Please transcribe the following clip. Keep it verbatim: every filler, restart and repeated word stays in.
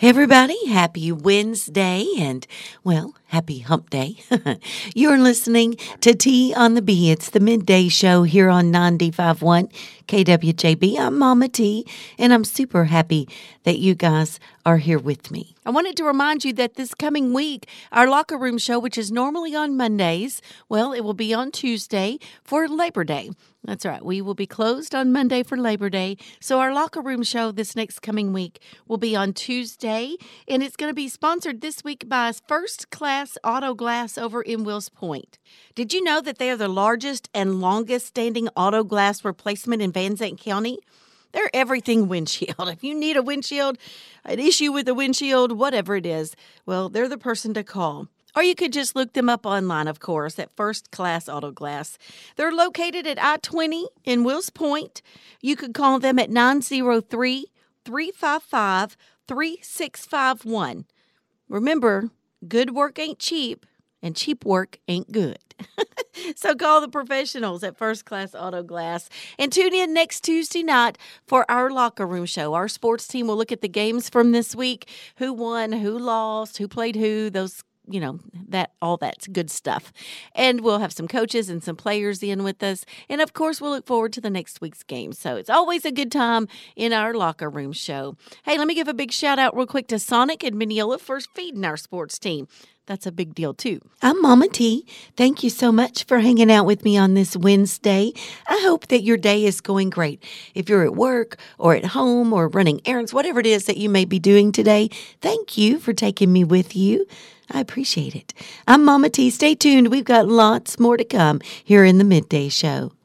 Hey everybody, happy Wednesday and, well, happy hump day. You're listening to T on the B. It's the midday show here on ninety-five point one K W J B. I'm Mama T, and I'm super happy that you guys are here with me. I wanted to remind you that this coming week, our Locker Room show, which is normally on Mondays, well, it will be on Tuesday for Labor Day. That's right. We will be closed on Monday for Labor Day. So our Locker Room show this next coming week will be on Tuesday, and it's going to be sponsored this week by First Class Auto Glass over in Wills Point. Did you know that they are the largest and longest standing auto glass replacement in Van Zandt County? They're everything windshield. If you need a windshield, an issue with a windshield, whatever it is, well, they're the person to call. Or you could just look them up online, of course, at First Class Auto Glass. They're located at I twenty in Wills Point. You could call them at nine oh three, three five five, three six five one. Remember, good work ain't cheap, and cheap work ain't good. So call the professionals at First Class Auto Glass and tune in next Tuesday night for our Locker Room show. Our sports team will look at the games from this week, who won, who lost, who played who, those you know, that all that's good stuff. And we'll have some coaches and some players in with us. And, of course, we'll look forward to the next week's game. So it's always a good time in our Locker Room show. Hey, let me give a big shout-out real quick to Sonic and Mineola for feeding our sports team. That's a big deal, too. I'm Mama T. Thank you so much for hanging out with me on this Wednesday. I hope that your day is going great. If you're at work or at home or running errands, whatever it is that you may be doing today, thank you for taking me with you. I appreciate it. I'm Mama T. Stay tuned. We've got lots more to come here in the Midday Show.